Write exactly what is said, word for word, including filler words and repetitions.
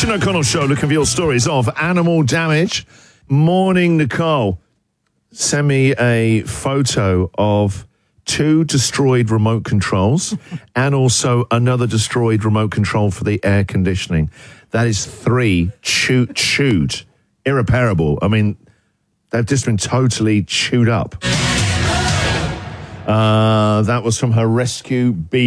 Richard O'Connell Show, looking for your stories of animal damage. Morning, Nicole. Send me a photo of two destroyed remote controls and also another destroyed remote control for the air conditioning. That is three chewed, chewed, irreparable. I mean, they've just been totally chewed up. Uh, that was from her rescue bee.